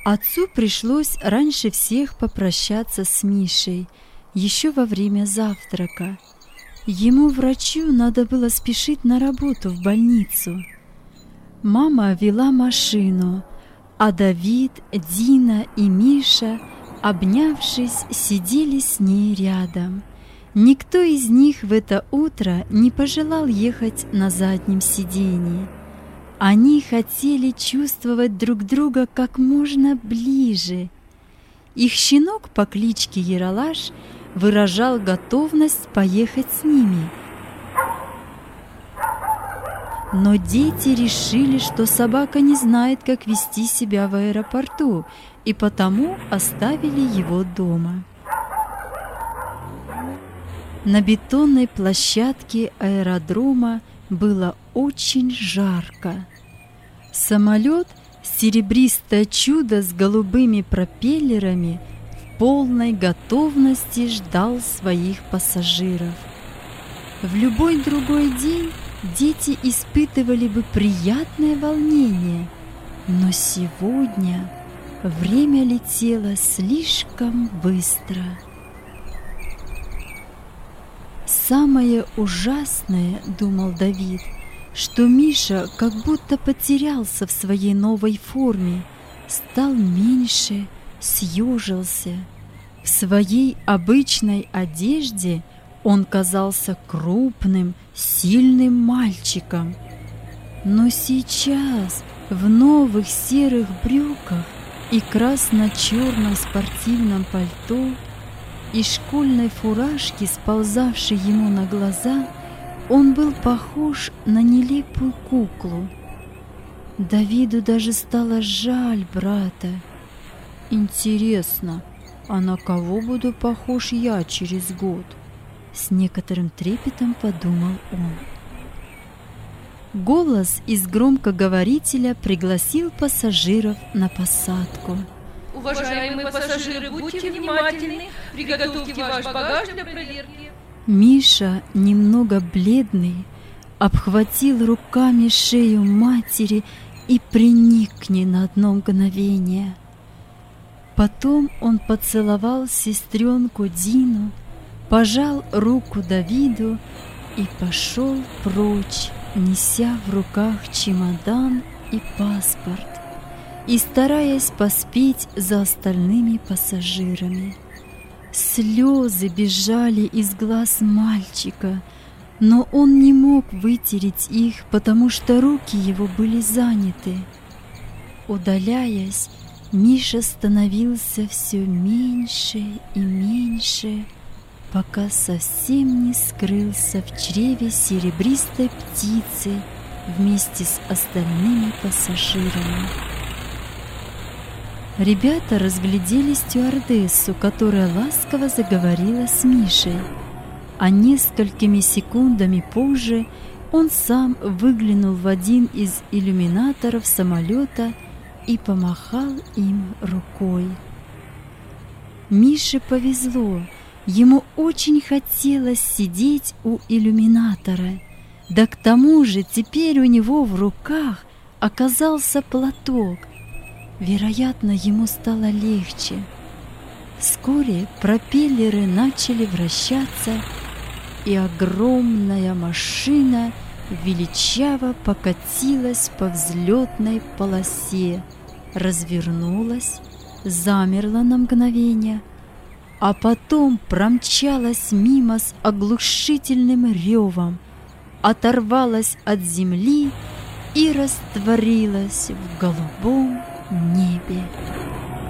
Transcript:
Отцу пришлось раньше всех попрощаться с Мишей, еще во время завтрака. Ему, врачу, надо было спешить на работу в больницу. Мама вела машину, а Давид, Дина и Миша, обнявшись, сидели с ней рядом. Никто из них в это утро не пожелал ехать на заднем сидении. Они хотели чувствовать друг друга как можно ближе. Их щенок по кличке Ералаш выражал готовность поехать с ними. Но дети решили, что собака не знает, как вести себя в аэропорту, и потому оставили его дома. На бетонной площадке аэродрома было очень жарко. Самолет, серебристое чудо с голубыми пропеллерами, в полной готовности ждал своих пассажиров. В любой другой день дети испытывали бы приятное волнение, но сегодня время летело слишком быстро. «Самое ужасное, — думал Давид, — что Миша как будто потерялся в своей новой форме, стал меньше, съежился. В своей обычной одежде он казался крупным, сильным мальчиком. Но сейчас в новых серых брюках и красно-черном спортивном пальто и школьной фуражке, сползавшей ему на глаза, он был похож на нелепую куклу. Давиду даже стало жаль брата. «Интересно, а на кого буду похож я через год?» С некоторым трепетом подумал он. Голос из громкоговорителя пригласил пассажиров на посадку. Уважаемые пассажиры, будьте внимательны, приготовьте ваш багаж для проверки. Миша, немного бледный, обхватил руками шею матери и приник к ней на одно мгновение. Потом он поцеловал сестренку Дину, пожал руку Давиду и пошел прочь, неся в руках чемодан и паспорт и стараясь поспеть за остальными пассажирами. Слезы бежали из глаз мальчика, но он не мог вытереть их, потому что руки его были заняты. Удаляясь, Миша становился все меньше и меньше, пока совсем не скрылся в чреве серебристой птицы вместе с остальными пассажирами. Ребята разглядели стюардессу, которая ласково заговорила с Мишей, а несколькими секундами позже он сам выглянул в один из иллюминаторов самолета и помахал им рукой. Мише повезло, ему очень хотелось сидеть у иллюминатора, да к тому же теперь у него в руках оказался платок. Вероятно, ему стало легче. Вскоре пропеллеры начали вращаться, и огромная машина величаво покатилась по взлетной полосе, развернулась, замерла на мгновение, а потом промчалась мимо с оглушительным ревом, оторвалась от земли и растворилась в голубом небе.